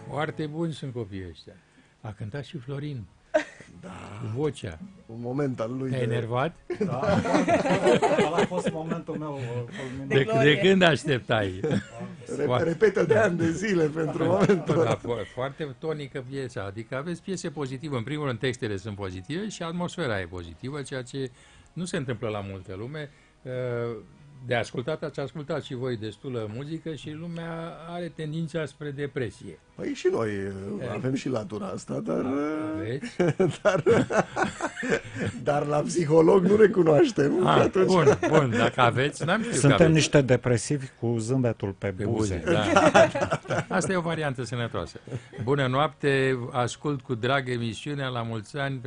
Foarte buni sunt copiii ăștia. A cântat și Florin. Da. Cu vocea. Un moment al lui. Te-ai enervat? Da, ăla a fost momentul meu culminant. De când așteptai? Repetă de ani de zile pentru momentul ăla. Foarte tonică piesa. Adică aveți piese pozitive. În primul rând, textele sunt pozitive și atmosfera e pozitivă, ceea ce nu se întâmplă la multă lume. De ascultat, ați ascultat și voi destulă muzică și lumea are tendința spre depresie. Păi și noi avem și latura asta, dar... dar la psiholog nu recunoaștem. Bun, dacă aveți, n-am știut. Suntem niște depresivi cu zâmbetul pe buze. Da. Asta e o variantă sănătoasă. Bună noapte, ascult cu drag emisiunea La mulți ani.